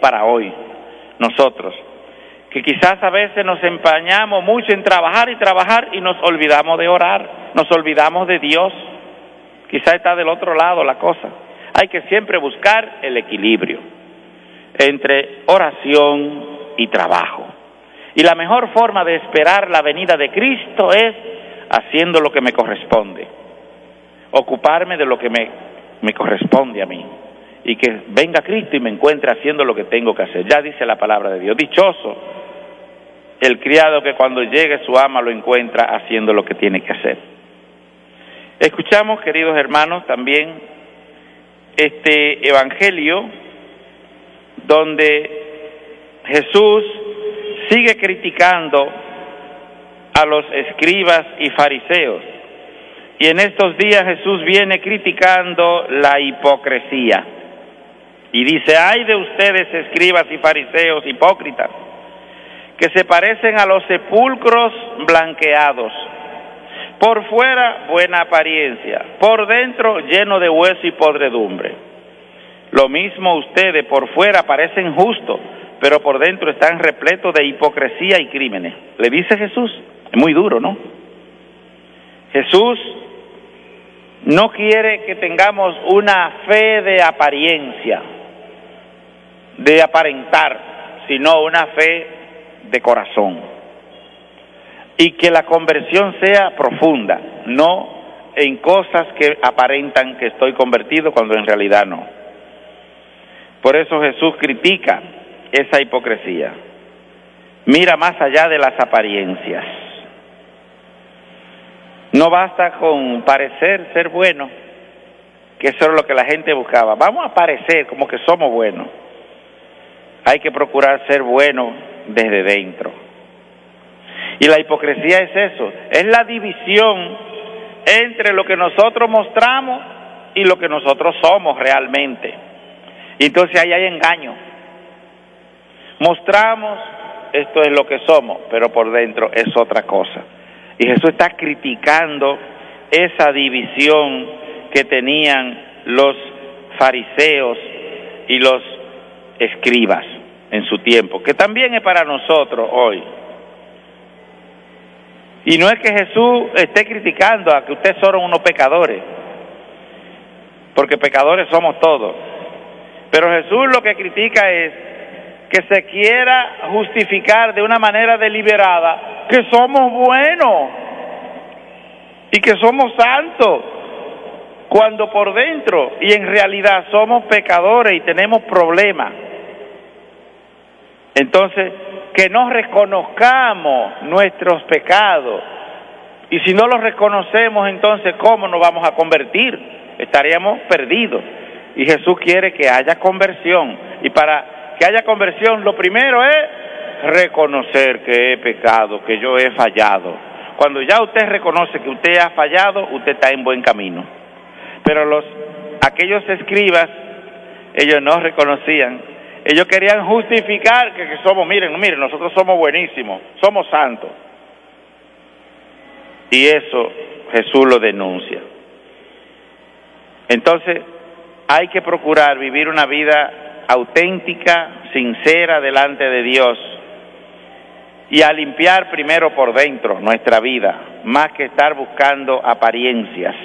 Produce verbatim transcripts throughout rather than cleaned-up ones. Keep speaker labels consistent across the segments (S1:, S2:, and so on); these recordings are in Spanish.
S1: para hoy, nosotros, que quizás a veces nos empañamos mucho en trabajar y trabajar y nos olvidamos de orar, nos olvidamos de Dios. Quizás está del otro lado la cosa. Hay que siempre buscar el equilibrio entre oración y trabajo. Y la mejor forma de esperar la venida de Cristo es haciendo lo que me corresponde, ocuparme de lo que me, me corresponde a mí, y que venga Cristo y me encuentre haciendo lo que tengo que hacer. Ya dice la palabra de Dios, dichoso el criado que cuando llegue su ama lo encuentra haciendo lo que tiene que hacer. Escuchamos, queridos hermanos, también este evangelio donde Jesús sigue criticando a los escribas y fariseos. Y en estos días Jesús viene criticando la hipocresía. Y dice, ay de ustedes, escribas y fariseos hipócritas, que se parecen a los sepulcros blanqueados. Por fuera, buena apariencia, por dentro, lleno de hueso y podredumbre. Lo mismo ustedes, por fuera parecen justos, pero por dentro están repletos de hipocresía y crímenes. Le dice Jesús, es muy duro, ¿no? Jesús no quiere que tengamos una fe de apariencia, de aparentar, sino una fe de corazón. Y que la conversión sea profunda, no en cosas que aparentan que estoy convertido cuando en realidad no. Por eso Jesús critica esa hipocresía. Mira más allá de las apariencias. No basta con parecer ser bueno, que eso es lo que la gente buscaba. Vamos a parecer como que somos buenos. Hay que procurar ser bueno desde dentro. Y la hipocresía es eso, es la división entre lo que nosotros mostramos y lo que nosotros somos realmente. Y entonces ahí hay engaño. Mostramos, esto es lo que somos, pero por dentro es otra cosa. Y Jesús está criticando esa división que tenían los fariseos y los escribas en su tiempo, que también es para nosotros hoy. Y no es que Jesús esté criticando a que ustedes son unos pecadores, porque pecadores somos todos. Pero Jesús lo que critica es que se quiera justificar de una manera deliberada que somos buenos y que somos santos, cuando por dentro y en realidad somos pecadores y tenemos problemas. Entonces, que no reconozcamos nuestros pecados, y si no los reconocemos, entonces ¿cómo nos vamos a convertir? Estaríamos perdidos. Y Jesús quiere que haya conversión, y para que haya conversión lo primero es reconocer que he pecado, que yo he fallado. Cuando ya usted reconoce que usted ha fallado, usted está en buen camino. Pero los aquellos escribas, ellos no reconocían. Ellos querían justificar que, que somos, miren, miren, nosotros somos buenísimos, somos santos. Y eso Jesús lo denuncia. Entonces, hay que procurar vivir una vida auténtica, sincera delante de Dios, y a limpiar primero por dentro nuestra vida, más que estar buscando apariencias.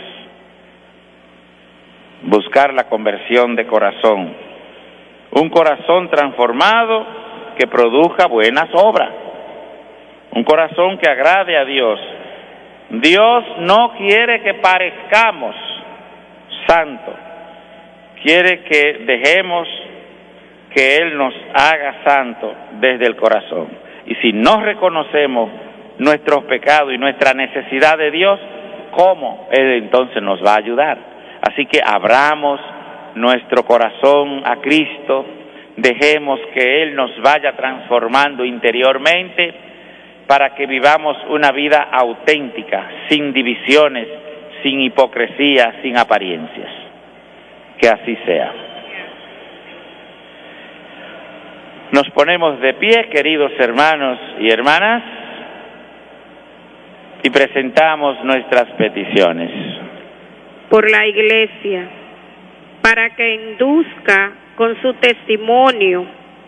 S1: Buscar la conversión de corazón. Un corazón transformado que produzca buenas obras. Un corazón que agrade a Dios. Dios no quiere que parezcamos santos. Quiere que dejemos que Él nos haga santos desde el corazón. Y si no reconocemos nuestros pecados y nuestra necesidad de Dios, ¿cómo Él entonces nos va a ayudar? Así que abramos nuestro corazón a Cristo, dejemos que Él nos vaya transformando interiormente para que vivamos una vida auténtica, sin divisiones, sin hipocresía, sin apariencias. Que así sea. Nos ponemos de pie, queridos hermanos y hermanas, y presentamos nuestras peticiones.
S2: Por la Iglesia, para que induzca con su testimonio